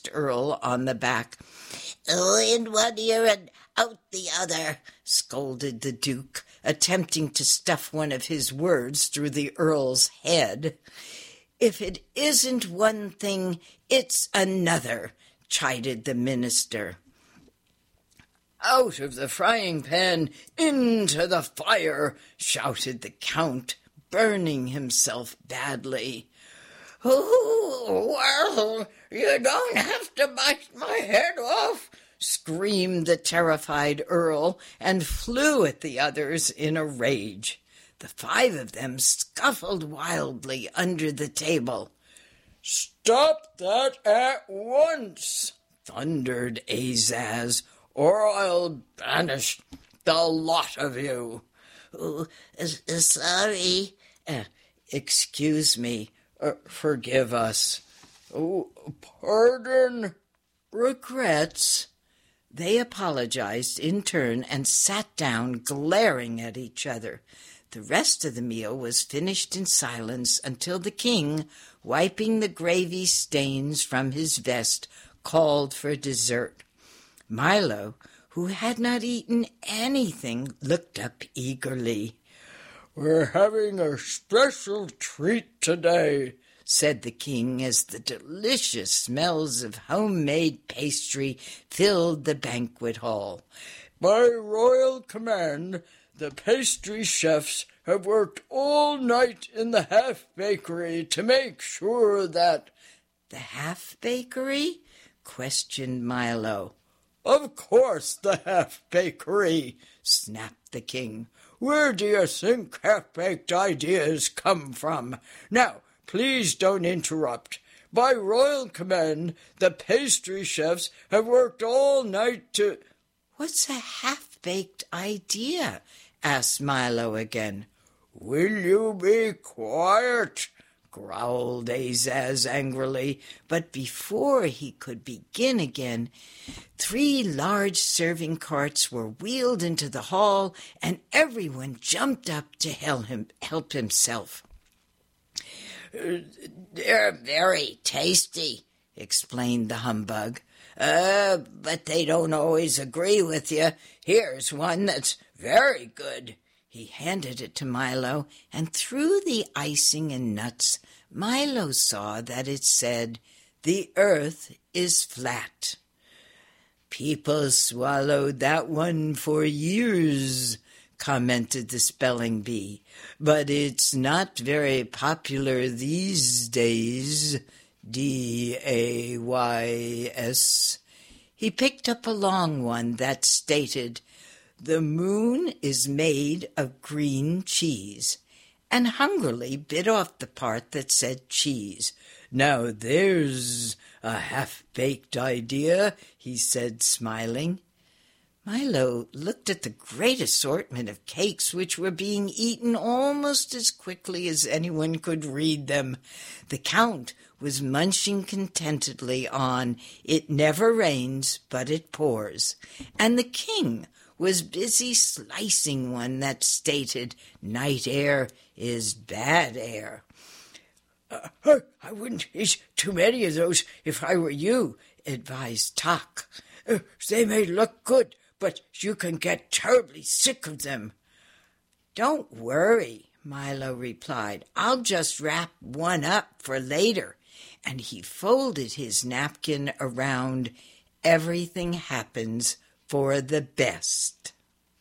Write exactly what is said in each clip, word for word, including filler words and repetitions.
last earl on the back. "In one ear and out the other," scolded the duke, attempting to stuff one of his words through the earl's head. "If it isn't one thing, it's another," chided the minister. "Out of the frying pan, into the fire," shouted the count, burning himself badly. "Oh, well, you don't have to bite my head off," screamed the terrified earl, and flew at the others in a rage. The five of them scuffled wildly under the table. "Stop that at once," thundered Azaz, "or I'll banish the lot of you." "Oh, uh, sorry." Uh, excuse me. Uh, forgive us. "Oh, pardon." "Regrets." They apologized in turn and sat down, glaring at each other. The rest of the meal was finished in silence until the king, wiping the gravy stains from his vest, called for dessert. Milo, who had not eaten anything, looked up eagerly. "We're having a special treat today," said the king, as the delicious smells of homemade pastry filled the banquet hall. "By royal command, the pastry chefs have worked all night in the half-bakery to make sure that—" "The half-bakery?" questioned Milo. "Of course the half-bakery," snapped the king. "Where do you think half-baked ideas come from? Now, please don't interrupt. By royal command, the pastry chefs have worked all night to—" "What's a half-baked idea?" asked Milo again. "Will you be quiet?" growled Azaz angrily, but before he could begin again, three large serving carts were wheeled into the hall, and everyone jumped up to help him help himself. "They're very tasty," explained the humbug. Uh, but they don't always agree with you. Here's one that's very good." He handed it to Milo, and through the icing and nuts, Milo saw that it said, "The earth is flat." "People swallowed that one for years," commented the spelling bee, "but it's not very popular these days. D A Y S. He picked up a long one that stated, "The moon is made of green cheese," and hungrily bit off the part that said cheese. "Now there's a half-baked idea," he said, smiling. Milo looked at the great assortment of cakes which were being eaten almost as quickly as anyone could read them. The count was munching contentedly on "It never rains, but it pours," and the king was busy slicing one that stated, "Night air is bad air." Uh, "I wouldn't eat too many of those if I were you," advised Tock. Uh, "they may look good, but you can get terribly sick of them." "Don't worry," Milo replied. "I'll just wrap one up for later." And he folded his napkin around. Everything happens for the best.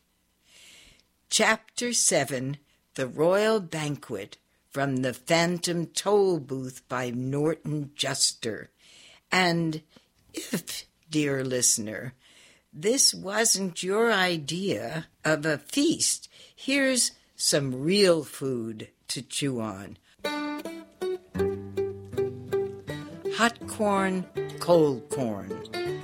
Chapter seven, The Royal Banquet, from the Phantom Toll Booth by Norton Juster. And if, dear listener, this wasn't your idea of a feast, here's some real food to chew on. Hot corn, cold corn.